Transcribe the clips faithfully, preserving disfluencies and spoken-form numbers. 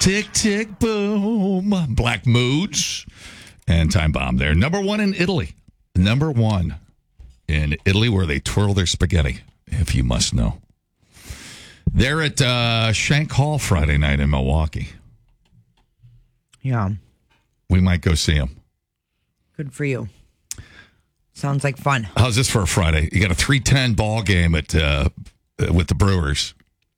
Tick, tick, boom. Black Moods and Time Bomb there. Number one in Italy. Number one in Italy where they twirl their spaghetti, if you must know. They're at uh, Shank Hall Friday night in Milwaukee. Yeah. We might go see them. Good for you. Sounds like fun. How's this for a Friday? You got a three ten ball game at uh, with the Brewers.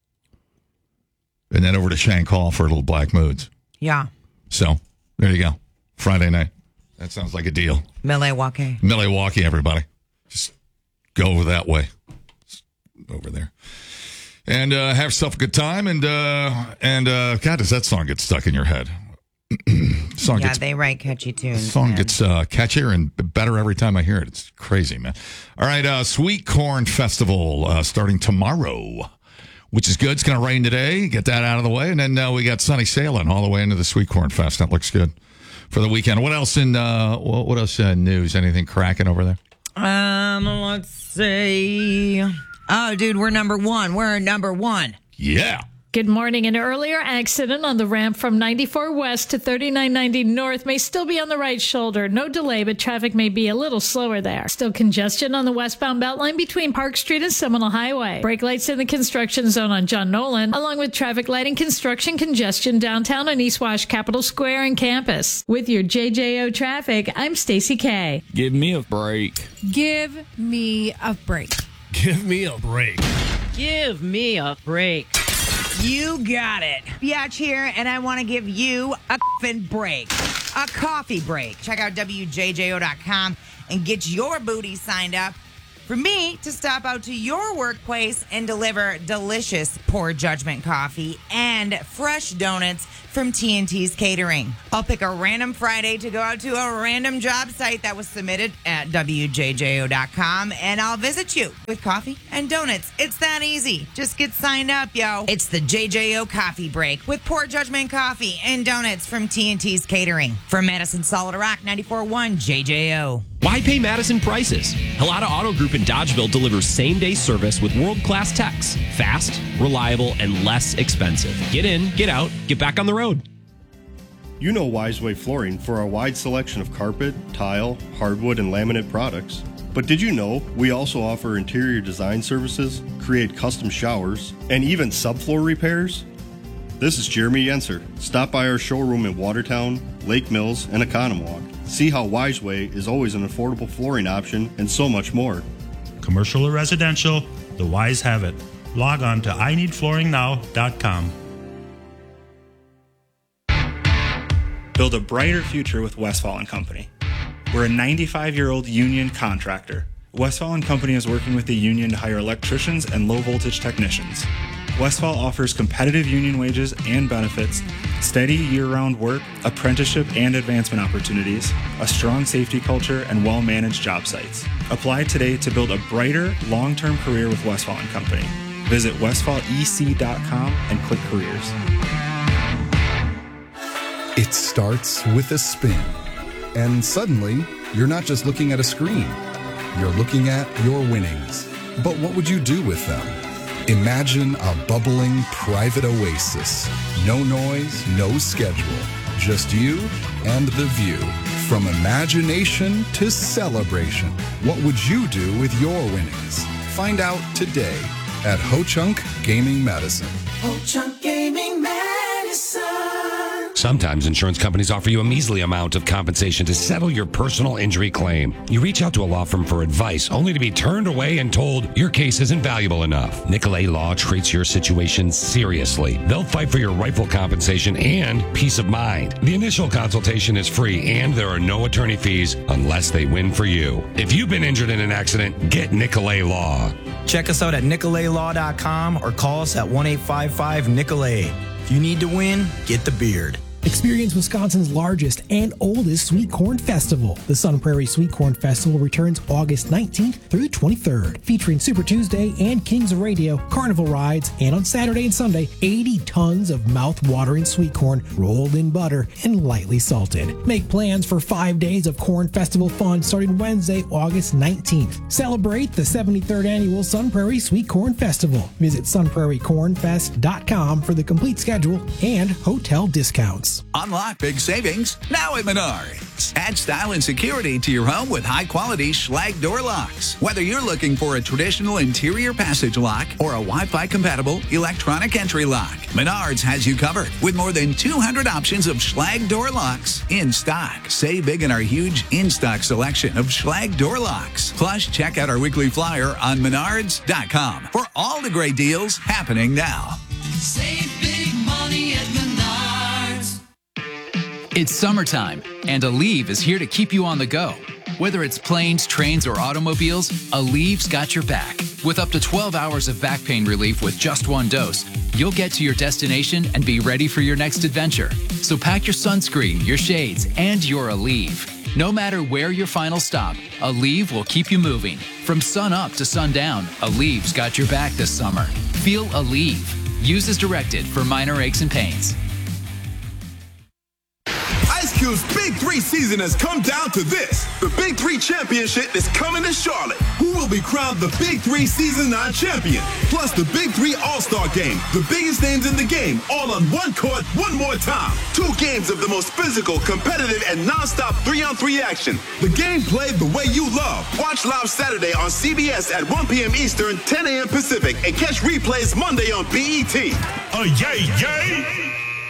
And then over to Shank Hall for a little Black Moods. Yeah. So, there you go. Friday night. That sounds like a deal. Milwaukee. Milwaukee, everybody. Just go over that way. Just over there. And uh, have yourself a good time. And, uh, and uh, God, does that song get stuck in your head? song yeah, gets, they write catchy tunes. song man. gets uh, catchier and better every time I hear it. It's crazy, man. All right, uh, Sweet Corn Festival uh, starting tomorrow, which is good. It's going to rain today. Get that out of the way. And then uh, we got sunny sailing all the way into the Sweet Corn Fest. That looks good for the weekend. What else in uh, what else in news? Anything cracking over there? Um, let's see. Oh, dude, we're number one. We're number one. Yeah. Good morning. An earlier accident on the ramp from ninety-four West to thirty-nine ninety North may still be on the right shoulder. No delay, but traffic may be a little slower there. Still congestion on the westbound Beltline between Park Street and Seminole Highway. Brake lights in the construction zone on John Nolan, along with traffic lighting construction congestion downtown on East Wash, Capitol Square, and campus. With your J J O traffic, I'm Stacy K. Give me a break. Give me a break. Give me a break. Give me a break. You got it. Biatch here, and I want to give you a f***ing break. A coffee break. Check out W J J O dot com and get your booty signed up for me to stop out to your workplace and deliver delicious Poor Judgment coffee and fresh donuts from T N T's Catering. I'll pick a random Friday to go out to a random job site that was submitted at W J J O dot com, and I'll visit you with coffee and donuts. It's that easy. Just get signed up, yo. It's the J J O Coffee Break with Poor Judgment coffee and donuts from T N T's Catering. From Madison Solid Rock, ninety-four point one J J O. Why pay Madison prices? Helata Auto Group in Dodgeville delivers same-day service with world-class techs. Fast, reliable, and less expensive. Get in, get out, get back on the road. You know Wiseway Flooring for our wide selection of carpet, tile, hardwood, and laminate products. But did you know we also offer interior design services, create custom showers, and even subfloor repairs? This is Jeremy Yenser. Stop by our showroom in Watertown, Lake Mills, and Economwalk. See how Wiseway is always an affordable flooring option and so much more. Commercial or residential, the Wise have it. Log on to I need flooring now dot com. Build a brighter future with Westfall and Company. We're a ninety-five-year-old union contractor. Westfall and Company is working with the union to hire electricians and low-voltage technicians. Westfall offers competitive union wages and benefits, steady year-round work, apprenticeship and advancement opportunities, a strong safety culture, and well-managed job sites. Apply today to build a brighter, long-term career with Westfall and Company. Visit westfall e c dot com and click careers. It starts with a spin. And suddenly, you're not just looking at a screen. You're looking at your winnings. But what would you do with them? Imagine a bubbling private oasis. No noise, no schedule. Just you and the view. From imagination to celebration. What would you do with your winnings? Find out today at Ho-Chunk Gaming Medicine. Ho-Chunk Gaming Medicine. Sometimes insurance companies offer you a measly amount of compensation to settle your personal injury claim. You reach out to a law firm for advice, only to be turned away and told your case isn't valuable enough. Nicolay Law treats your situation seriously. They'll fight for your rightful compensation and peace of mind. The initial consultation is free, and there are no attorney fees unless they win for you. If you've been injured in an accident, get Nicolay Law. Check us out at nicolay law dot com or call us at one eight five five Nicolay. If you need to win, get the beard. Experience Wisconsin's largest and oldest Sweet Corn Festival. The Sun Prairie Sweet Corn Festival returns August nineteenth through the twenty-third, featuring Super Tuesday and Kings of Radio, carnival rides, and on Saturday and Sunday, eighty tons of mouth-watering sweet corn rolled in butter and lightly salted. Make plans for five days of Corn Festival fun starting Wednesday, August nineteenth. Celebrate the seventy-third Annual Sun Prairie Sweet Corn Festival. Visit sun prairie corn fest dot com for the complete schedule and hotel discounts. Unlock big savings now at Menards. Add style and security to your home with high-quality Schlage door locks. Whether you're looking for a traditional interior passage lock or a Wi-Fi compatible electronic entry lock, Menards has you covered with more than two hundred options of Schlage door locks in stock. Save big in our huge in-stock selection of Schlage door locks. Plus, check out our weekly flyer on menards dot com for all the great deals happening now. Save big money at Menards. It's summertime, and Aleve is here to keep you on the go. Whether it's planes, trains, or automobiles, Aleve's got your back. With up to twelve hours of back pain relief with just one dose, you'll get to your destination and be ready for your next adventure. So pack your sunscreen, your shades, and your Aleve. No matter where your final stop, Aleve will keep you moving. From sun up to sundown, Aleve's got your back this summer. Feel Aleve. Use as directed for minor aches and pains. Ice Cube's Big Three season has come down to this. The Big Three Championship is coming to Charlotte. Who will be crowned the Big Three Season nine champion? Plus the Big Three All-Star Game. The biggest names in the game, all on one court, one more time. Two games of the most physical, competitive, and non-stop three-on-three action. The game played the way you love. Watch live Saturday on C B S at one p.m. Eastern, ten a.m. Pacific, and catch replays Monday on B E T. Oh, yay, yay!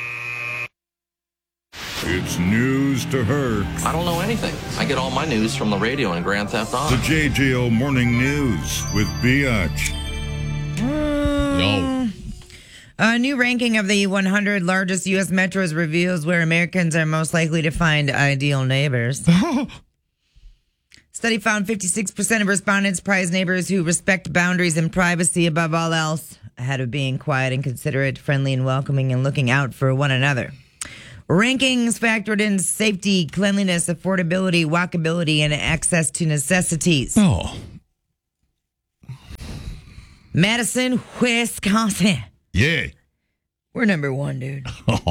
It's news to her. I don't know anything. I get all my news from the radio and Grand Theft Auto. The J J O Morning News with Biatch. Yo. A new ranking of the one hundred largest U S metros reveals where Americans are most likely to find ideal neighbors. Study found fifty-six percent of respondents prize neighbors who respect boundaries and privacy above all else, ahead of being quiet and considerate, friendly and welcoming, and looking out for one another. Rankings factored in safety, cleanliness, affordability, walkability, and access to necessities. Oh. Madison, Wisconsin. Yeah. We're number one, dude. Numero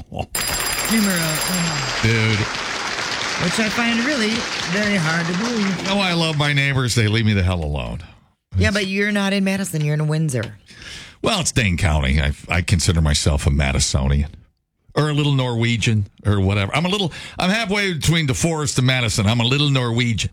uno. Dude. Which I find really very hard to believe. Oh, I love my neighbors. They leave me the hell alone. Yeah, but you're not in Madison. You're in Windsor. Well, it's Dane County. I, I consider myself a Madisonian. Or a little Norwegian, or whatever. I'm a little, I'm halfway between DeForest and Madison. I'm a little Norwegian.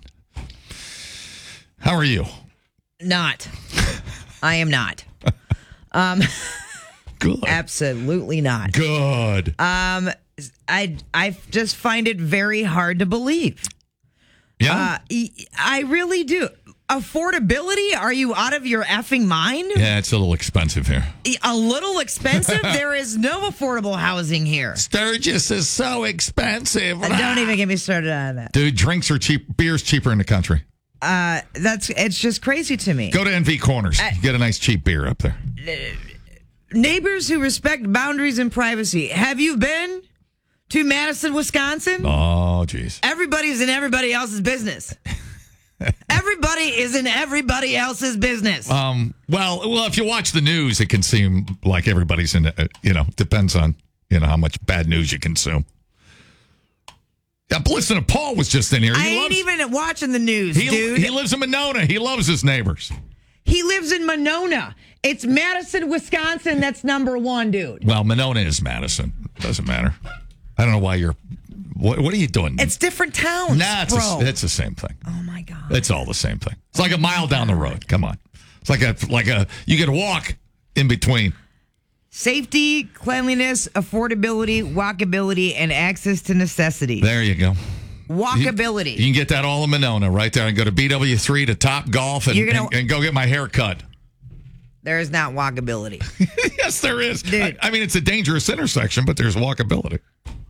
How are you? Not. I am not. Um, Good. Absolutely not. Good. Um, I, I just find it very hard to believe. Yeah. Uh, I really do. Affordability? Are you out of your effing mind? Yeah, it's a little expensive here. A little expensive? There is no affordable housing here. Sturgis is so expensive. Uh, don't even get me started on that. Dude, drinks are cheap. Beer's cheaper in the country. Uh, that's it's just crazy to me. Go to N V Corners. Uh, Get a nice cheap beer up there. Neighbors who respect boundaries and privacy. Have you been to Madison, Wisconsin? Oh, jeez. Everybody's in everybody else's business. Everybody is in everybody else's business. Um. Well, well, if you watch the news, it can seem like everybody's in. Uh, you know, depends on you know how much bad news you consume. Yeah, but listen, Paul was just in here. He I loves, ain't even watching the news, he, dude. He lives in Monona. He loves his neighbors. He lives in Monona. It's Madison, Wisconsin. That's number one, dude. Well, Monona is Madison. Doesn't matter. I don't know why you're. What, what are you doing? It's different towns, nah, it's, bro. A, it's the same thing. Oh my god. It's all the same thing. It's like a mile down the road. Come on. It's like a like a you get to walk in between. Safety, cleanliness, affordability, walkability, and access to necessities. There you go. Walkability. You, you can get that all in Monona right there and go to B W three to Top Golf and, gonna, and, and go get my hair cut. There is not walkability. Yes, there is. Dude. I, I mean, it's a dangerous intersection, but there's walkability.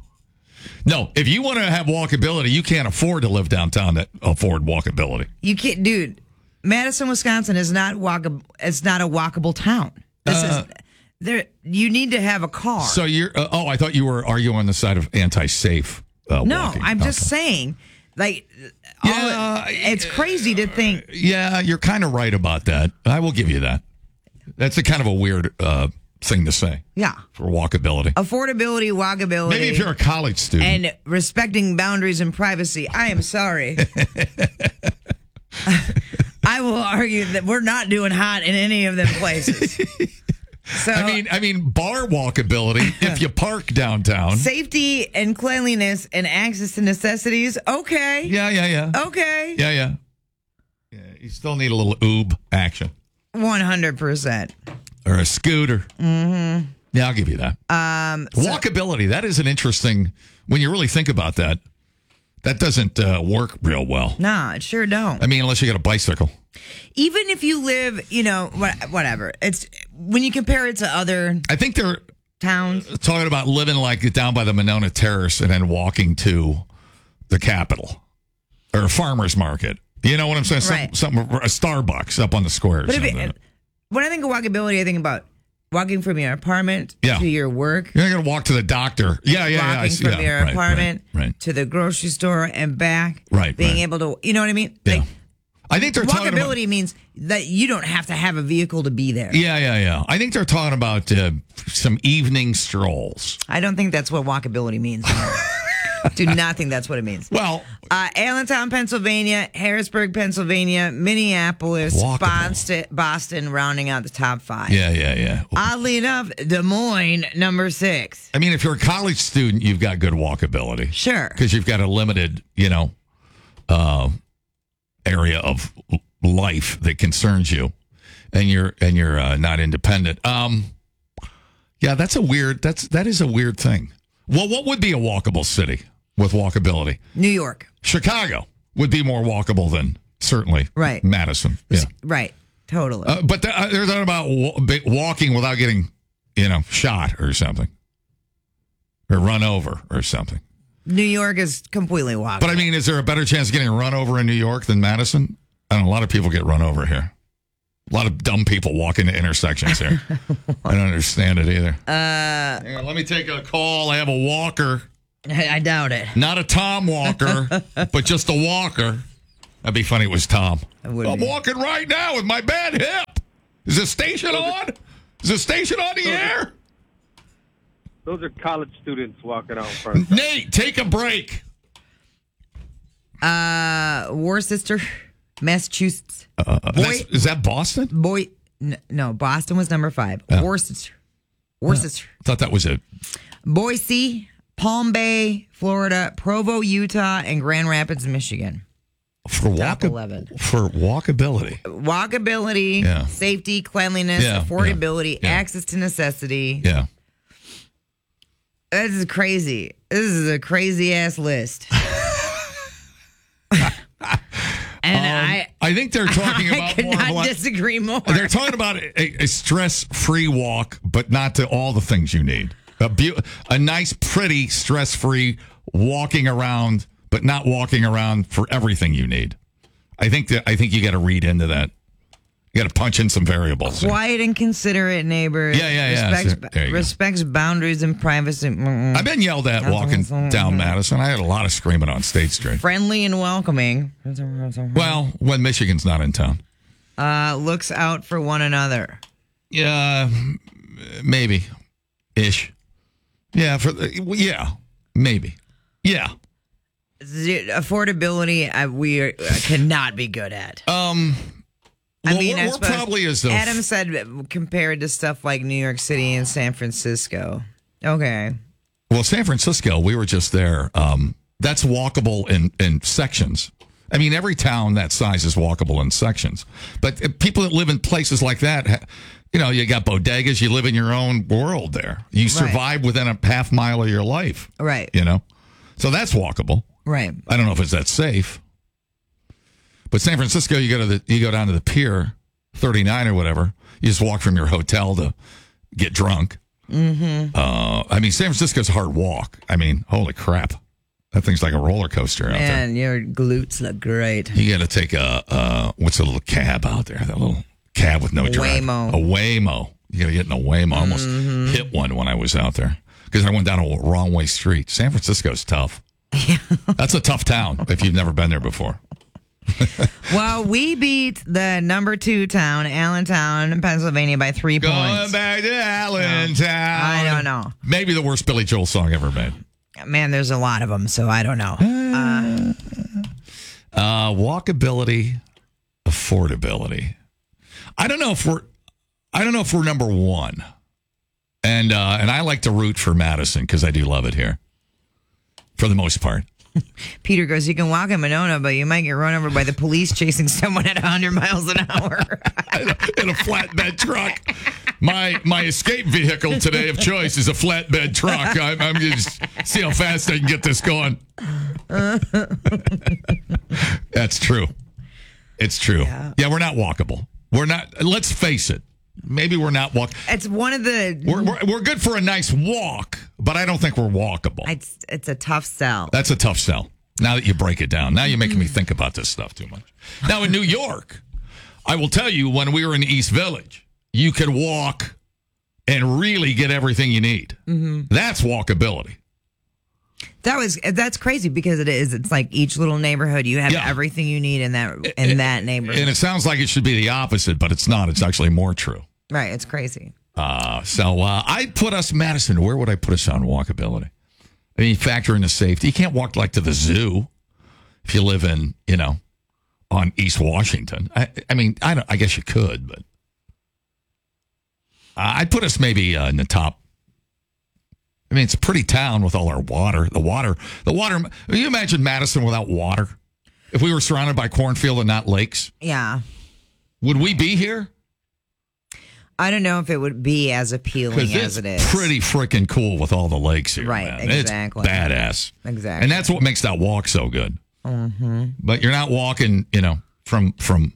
No, if you want to have walkability, you can't afford to live downtown that afford walkability. You can't, dude. Madison, Wisconsin is not walkable. It's not a walkable town. This uh, is there, you need to have a car. So you're, uh, oh, I thought you were arguing on the side of anti-safe uh, no, walking. I'm just Okay. saying, like, yeah, it's crazy to think. Yeah, you're kind of right about that. I will give you that. That's a kind of a weird uh, thing to say. Yeah. For walkability. Affordability, walkability. Maybe if you're a college student. And respecting boundaries and privacy. I am sorry. I will argue that we're not doing hot in any of them places. So, I mean, I mean, bar walkability. If you park downtown, safety and cleanliness and access to necessities. Okay. Yeah, yeah, yeah. Okay. Yeah, yeah. Yeah, you still need a little oob action One hundred percent. or a scooter. Mm-hmm. Yeah, I'll give you that. Um, so- Walkability. That is an interesting. When you really think about that, that doesn't uh, work real well. Nah, it sure don't. I mean, unless you got a bicycle. Even if you live, you know, what, whatever. It's when you compare it to other. I think they're towns talking about living like down by the Monona Terrace and then walking to the Capitol or a farmer's market. You know what I'm saying? Some, Right. Something, a Starbucks up on the square. Or But if something. it, when I think of walkability, I think about walking from your apartment Yeah. to your work. You're not going to walk to the doctor. Yeah, yeah, yeah. I Walking see. from Yeah, your right, apartment right, right. to the grocery store and back. Right, Being right. able to, you know what I mean? Yeah. Like, I think they're talking about. walkability means that you don't have to have a vehicle to be there. Yeah, yeah, yeah. I think they're talking about uh, some evening strolls. I don't think that's what walkability means. Do not think that's what it means. Well, uh, Allentown, Pennsylvania, Harrisburg, Pennsylvania, Minneapolis, Walkable. Boston, Boston, rounding out the top five. Yeah, yeah, yeah. Oddly enough, Des Moines, number six. I mean, if you're a college student, you've got good walkability. Sure. Because you've got a limited, you know, uh, area of life that concerns you, and you're and you're uh, not independent. Um, yeah, that's a weird. That's that is a weird thing. Well, what would be a walkable city with walkability? New York. Chicago would be more walkable than certainly Right. Madison. Yeah. Right. Totally. Uh, but th- uh, they're talking about wa- ba- walking without getting, you know, shot or something, or run over or something. New York is completely walkable. But I mean, is there a better chance of getting run over in New York than Madison? I don't know. A lot of people get run over here. A lot of dumb people walk into intersections here. I don't understand it either. Uh, Hang on, let me take a call. I have a walker. I doubt it. Not a Tom Walker, but just a walker. That'd be funny if it was Tom. would I'm be. walking right now with my bad hip. Is the station on? Is the station on the air? Those are college students walking out front. Nate, take a break. Uh, Worcester, Massachusetts. Uh, Boy- that's- is that Boston? Boy, n- no, Boston was number five. Yeah. Worcester, Worcester, I thought that was a. Boise, Palm Bay, Florida, Provo, Utah, and Grand Rapids, Michigan. For Top walk eleven. for walkability. Walkability, Yeah. safety, cleanliness, Yeah, affordability, yeah, yeah. access to necessity. Yeah. This is crazy. This is a crazy ass list. and I, I think they're talking I about could more of not like- disagree more. They're talking about a, a stress-free walk, but not to all the things you need. A, beau- a nice, pretty, stress-free walking around, but not walking around for everything you need. I think that I think you got to read into that. You got to punch in some variables. Quiet and considerate neighbors. Yeah, yeah, yeah. Respects, There you go. respects boundaries and privacy. Mm-mm. I've been yelled at walking down Madison. I had a lot of screaming on State Street. Friendly and welcoming. Well, when Michigan's not in town. Uh, looks out for one another. Yeah, maybe, ish. Yeah, for the, yeah, maybe. Yeah. Z- Affordability, uh, we are, uh, cannot be good at. Um, I well, mean, we're, I we're suppose probably as though Adam said uh, compared to stuff like New York City and San Francisco. Okay. Well, San Francisco, we were just there. Um, that's walkable in, in sections. I mean, every town that size is walkable in sections. But uh, people that live in places like that, ha- you know, you got bodegas, you live in your own world there. You survive within a half mile of your life. Right. You know? So that's walkable. Right. I don't know if it's that safe. But San Francisco, you go to the you go down to the pier, thirty-nine or whatever. You just walk from your hotel to get drunk. Mm-hmm. Uh, I mean, San Francisco's a hard walk. I mean, holy crap. That thing's like a roller coaster out there. Man, your glutes look great. You got to take a, uh, what's a little cab out there? That little cab with no driver. Waymo. A Waymo. You got to get in the Waymo. I almost Mm-hmm. hit one when I was out there because I went down a wrong way street. San Francisco's tough. Yeah. That's a tough town if you've never been there before. Well, we beat the number two town, Allentown, Pennsylvania, by three Going points. back to Allentown. I don't know. Maybe the worst Billy Joel song ever made. Man, there's a lot of them, so I don't know. Uh, Uh, walkability, affordability. I don't know if we're, I don't know if we're number one, and uh, and I like to root for Madison because I do love it here, for the most part. Peter goes, you can walk in Monona, but you might get run over by the police chasing someone at one hundred miles an hour. In a flatbed truck. My my escape vehicle today of choice is a flatbed truck. I'm, I'm just see how fast I can get this going. That's true. It's true. Yeah. yeah, we're not walkable. We're not. Let's face it. Maybe we're not walk. It's one of the. We're, we're we're good for a nice walk, but I don't think we're walkable. It's it's a tough sell. That's a tough sell. Now that you break it down, now you're making me think about this stuff too much. Now in New York, I will tell you, when we were in East Village, you could walk and really get everything you need. Mm-hmm. That's walkability. That was that's crazy because it is. It's like each little neighborhood, you have Yeah. everything you need in that in that neighborhood. And it sounds like it should be the opposite, but it's not. It's actually more true. Right, it's crazy. Uh, so uh, I'd put us, Madison, where would I put us on walkability? I mean, factor in the safety. You can't walk like to the zoo if you live in, you know, on East Washington. I, I mean, I don't. I guess you could, but uh, I'd put us maybe uh, in the top. I mean, it's a pretty town with all our water. The water, the water. Can you imagine Madison without water? If we were surrounded by cornfield and not lakes, Yeah. would we be here? I don't know if it would be as appealing Because as it's it is. pretty freaking cool with all the lakes here. Right, man. exactly. It's badass. Exactly. And that's what makes that walk so good. Mm-hmm. But you're not walking, you know, from from.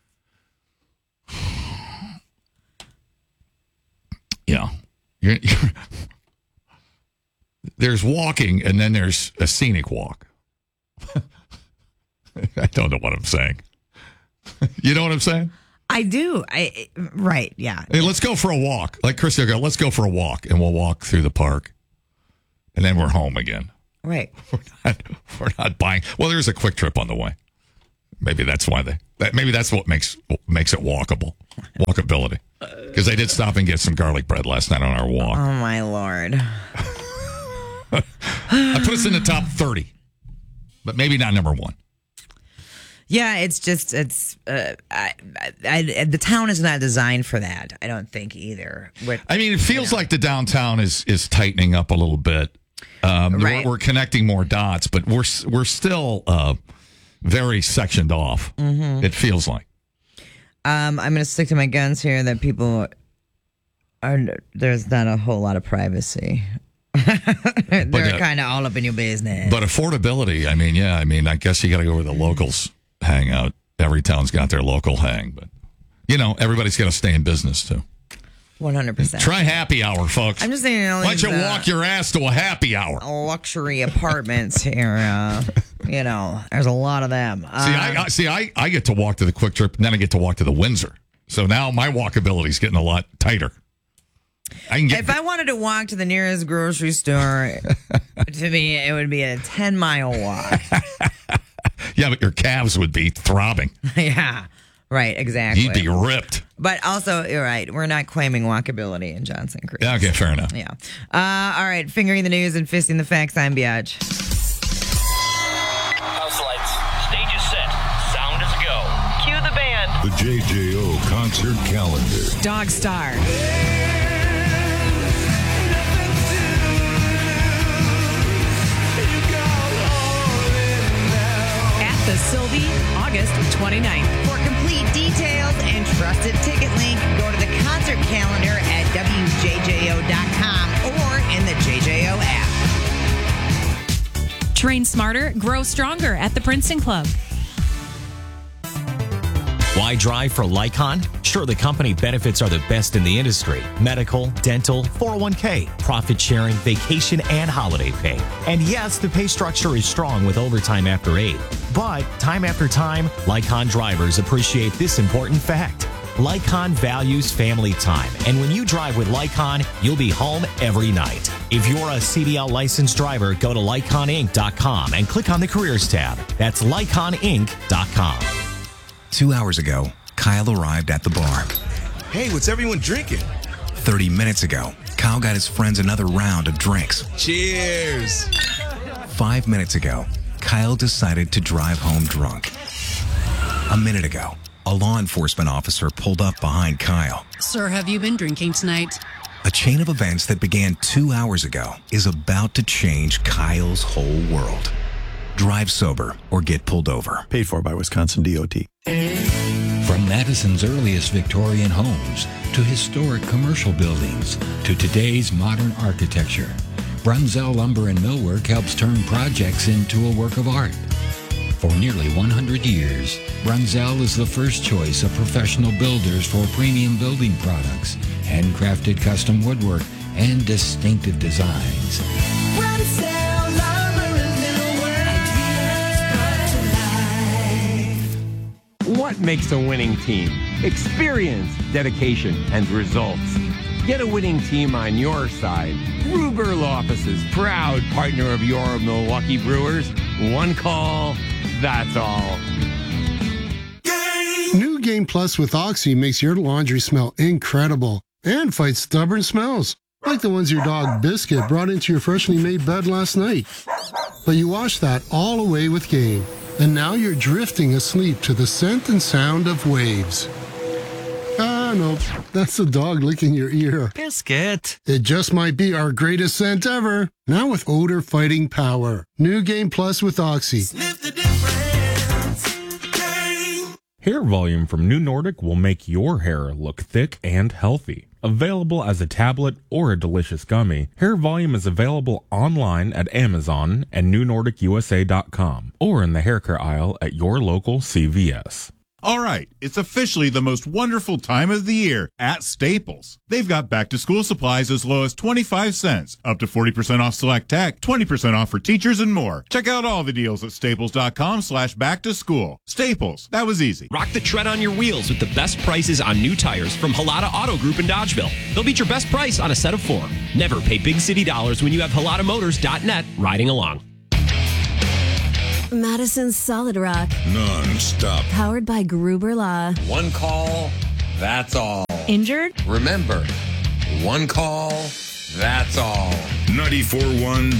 Yeah, you're, you're, there's walking, and then there's a scenic walk. I don't know what I'm saying. You know what I'm saying? I do. I right. Yeah. Hey, let's go for a walk. Like Christy will go, let's go for a walk, and we'll walk through the park, and then we're home again. Right. We're not, we're not buying. Well, there's a quick trip on the way. Maybe that's why they. That, maybe that's what makes makes it walkable, walkability. Because I did stop and get some garlic bread last night on our walk. Oh my Lord. I put us in the top thirty, but maybe not number one. Yeah, it's just it's uh, I, I, I, the town is not designed for that. I don't think either. With, I mean, it feels like the downtown is is tightening up a little bit. Um, Right. we're, we're connecting more dots, but we're we're still uh, very sectioned off. Mhm. It feels like. Um, I'm going to stick to my guns here that people are there's not a whole lot of privacy. They're uh, kind of all up in your business. But affordability, I mean, yeah, I mean, I guess you got to go where the locals hang out. Every town's got their local hang, but you know, everybody's got to stay in business too. one hundred percent. Try happy hour, folks. I'm just saying, you know, Why don't you these, uh, walk your ass to a happy hour? luxury apartments here. Uh, you know, there's a lot of them. See, Uh, I, I see. I, I get to walk to the Quick Trip, and then I get to walk to the Windsor. So now my walkability is getting a lot tighter. I can get. If I wanted to walk to the nearest grocery store, to me, it would be a ten mile walk. Yeah, but your calves would be throbbing. Yeah, right, exactly. You'd be ripped. But also, you're right, we're not claiming walkability in Johnson Creek. Yeah, okay, fair enough. Yeah. Uh, all right, fingering the news and fisting the facts, I'm Biatch. House lights. Stage is set. Sound is a go. Cue the band. The J J O concert calendar. Dog Star. At the Sylvie, August twenty-ninth. For complete details and trusted ticket link, go to the concert calendar at W J J O dot com or in the J J O app. Train smarter, grow stronger at the Princeton Club. Why drive for Lycon? Sure, the company benefits are the best in the industry. Medical, dental, four oh one k, profit sharing, vacation, and holiday pay. And yes, the pay structure is strong with overtime after eight. But time after time, Lycon drivers appreciate this important fact. Lycon values family time, and when you drive with Lycon, you'll be home every night. If you're a C D L licensed driver, go to Lycon Inc dot com and click on the Careers tab. That's Lycon Inc dot com. Two hours ago, Kyle arrived at the bar. Hey, what's everyone drinking? thirty minutes ago, Kyle got his friends another round of drinks. Cheers! Five minutes ago, Kyle decided to drive home drunk. A minute ago, a law enforcement officer pulled up behind Kyle. Sir, have you been drinking tonight? A chain of events that began two hours ago is about to change Kyle's whole world. Drive sober or get pulled over. Paid for by Wisconsin D O T. From Madison's earliest Victorian homes to historic commercial buildings to today's modern architecture, Brunzell Lumber and Millwork helps turn projects into a work of art. For nearly one hundred years, Brunzell is the first choice of professional builders for premium building products, handcrafted custom woodwork, and distinctive designs. Brunzell Lumber and Millwork. What makes a winning team? Experience, dedication, and results. Get a winning team on your side. Gruber Law Offices, proud partner of your Milwaukee Brewers. One call, that's all. New Game Plus with Oxy makes your laundry smell incredible and fights stubborn smells, like the ones your dog Biscuit brought into your freshly made bed last night. But you wash that all away with Game, and now you're drifting asleep to the scent and sound of waves. Ah, no, that's the dog licking your ear. Biscuit. It just might be our greatest scent ever. Now with odor fighting power. New Game Plus with Oxy. Hair volume from New Nordic will make your hair look thick and healthy. Available as a tablet or a delicious gummy, Hair Volume is available online at Amazon and new nordic u s a dot com or in the hair care aisle at your local C V S. All right, it's officially the most wonderful time of the year at Staples. They've got back-to-school supplies as low as twenty-five cents, up to forty percent off select tech, twenty percent off for teachers, and more. Check out all the deals at staples.com slash back-to-school. Staples, that was easy. Rock the tread on your wheels with the best prices on new tires from Halata Auto Group in Dodgeville. They'll beat your best price on a set of four. Never pay big city dollars when you have halata motors dot net riding along. Madison's Solid Rock. Non-stop. Powered by Gruber Law. One call, that's all. Injured? Remember, one call, that's all. ninety-four point one